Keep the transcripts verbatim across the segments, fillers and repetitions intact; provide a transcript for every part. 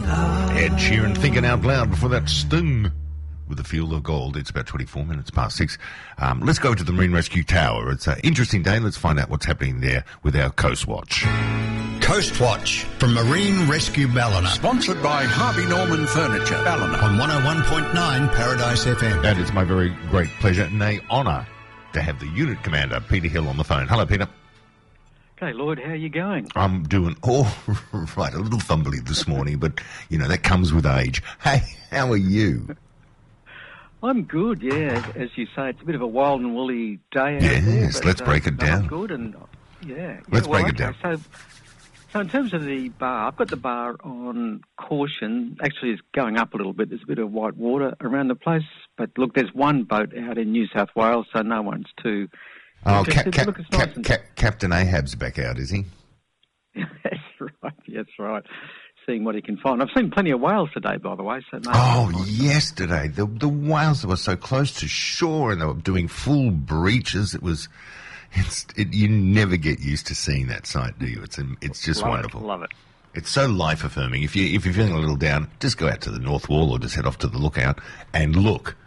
Ed Sheeran thinking out loud before that Sting with a Field of Gold. It's about twenty-four minutes past six. Um, let's go to the Marine Rescue Tower. It's an interesting day. Let's find out what's happening there with our Coast Watch. Coast Watch from Marine Rescue Ballina. Sponsored by Harvey Norman Furniture, Ballina. On one oh one point nine Paradise F M. And it's my very great pleasure and a honour to have the unit commander, Peter Hill, on the phone. Hello, Peter. Okay, Lloyd, how are you going? I'm doing all right. A little fumbly this morning, but, you know, that comes with age. Hey, how are you? I'm good, yeah. As you say, it's a bit of a wild and woolly day out there. Yes, but, let's uh, break it no, down. I'm good, and, yeah. yeah Let's well, break it okay, down. So, so in terms of the bar, I've got the bar on caution. Actually, it's going up a little bit. There's a bit of white water around the place. But, look, there's one boat out in New South Wales, so no one's too... Oh, Cap, Cap, look, it's Cap, nice and... Cap, Captain Ahab's back out, is he? That's right, that's right. Seeing what he can find. I've seen plenty of whales today, by the way. So maybe oh, yesterday. The the whales that were so close to shore and they were doing full breaches. It was... It's, it, you never get used to seeing that sight, do you? It's it's just love wonderful. It, love it. It's so life affirming. If you if you're feeling a little down, just go out to the North Wall or just head off to the Lookout and look.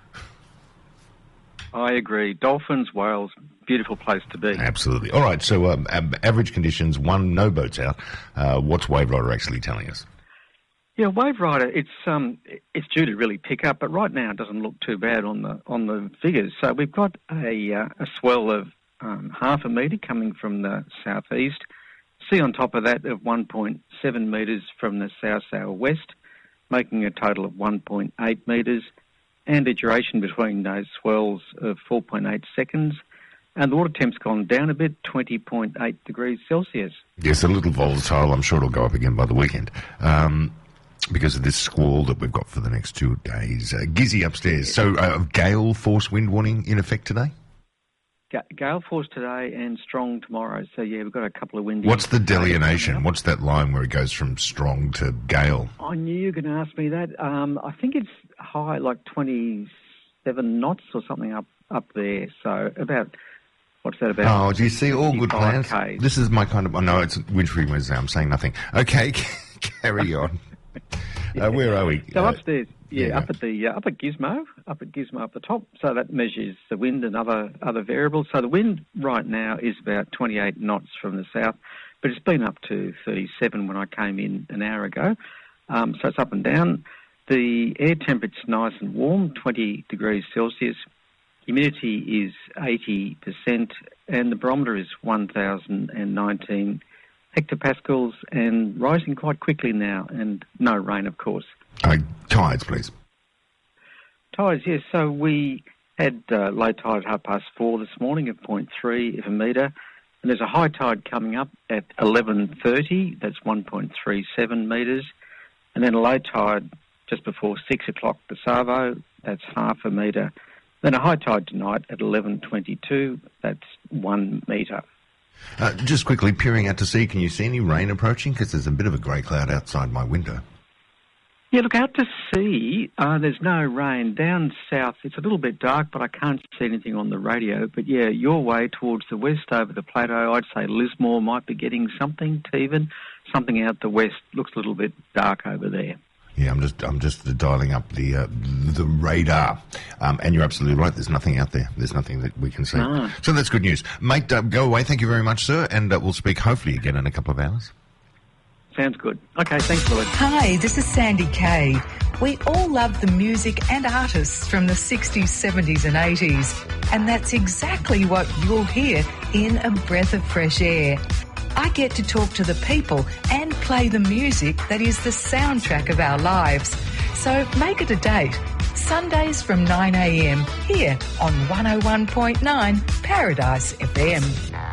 I agree. Dolphins, whales, beautiful place to be. Absolutely. All right. So um, average conditions, one, no boats out. Uh, what's Wave Rider actually telling us? Yeah, Wave Rider, it's um it's due to really pick up, but right now it doesn't look too bad on the on the figures. So we've got a uh, a swell of Um, half a metre coming from the southeast, sea on top of that of one point seven metres from the south-southwest, making a total of one point eight metres, and a duration between those swells of four point eight seconds. And the water temp's gone down a bit, twenty point eight degrees Celsius. Yes, a little volatile. I'm sure it'll go up again by the weekend. Um, because of this squall that we've got for the next two days. Uh, Gizzy upstairs. So uh, gale force wind warning in effect today? Gale force today and strong tomorrow. So, yeah, we've got a couple of windy... What's the delineation? What's that line where it goes from strong to gale? I knew you were going to ask me that. Um, I think it's high, like twenty-seven knots or something up, up there. So about... What's that about? Oh, do you see all good plans? K's. This is my kind of... Oh, no, it's Wintry Wednesday. I'm saying nothing. Okay, carry on. yeah. uh, where are we? So uh, upstairs... Yeah, yeah, up at the uh, up at Gizmo, up at Gizmo up the top. So that measures the wind and other other variables. So the wind right now is about twenty-eight knots from the south, but it's been up to thirty-seven when I came in an hour ago. Um, so it's up and down. The air temperature's nice and warm, twenty degrees Celsius. Humidity is eighty percent, and the barometer is one thousand nineteen hectopascals, and rising quite quickly now, and no rain, of course. Uh, tides, please. Tides, yes. So we had uh, low tide at half past four this morning of zero point three of a metre, and there's a high tide coming up at eleven thirty, that's one point three seven metres, and then a low tide just before six o'clock to Savo, that's half a metre. Then a high tide tonight at eleven twenty-two, that's one metre. Uh, just quickly, peering out to sea, can you see any rain approaching? Because there's a bit of a grey cloud outside my window. Yeah, look, out to sea, uh, there's no rain. Down south, it's a little bit dark, but I can't see anything on the radio. But, yeah, your way towards the west over the plateau, I'd say Lismore might be getting something, Tevan. Something out the west looks a little bit dark over there. Yeah, I'm just I'm just dialing up the uh, the radar. Um, and you're absolutely right, there's nothing out there. There's nothing that we can see. No. So that's good news. Mate, uh, go away. Thank you very much, sir, and uh, we'll speak hopefully again in a couple of hours. Sounds good. Okay, thanks, Lloyd. Hi, this is Sandy Kay. We all love the music and artists from the sixties, seventies and eighties. And that's exactly what you'll hear in A Breath of Fresh Air. I get to talk to the people and play the music that is the soundtrack of our lives. So make it a date. Sundays from nine a.m. here on one oh one point nine Paradise F M.